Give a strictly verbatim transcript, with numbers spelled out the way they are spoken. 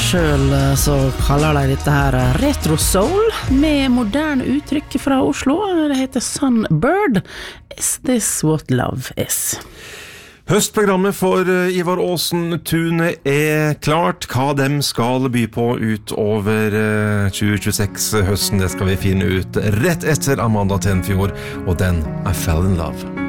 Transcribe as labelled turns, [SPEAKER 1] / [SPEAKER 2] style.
[SPEAKER 1] selv så kaller de dette her retro soul med moderne uttrykk fra Oslo. Det heter Sunbird. Is this what love is?
[SPEAKER 2] Høstprogrammet for Ivar Aasen Tunet er klart. Hva dem skal by på utover tjue tjueseks høsten, det skal vi finne ut rett etter Amanda Tenfjord og den I Fell in Love.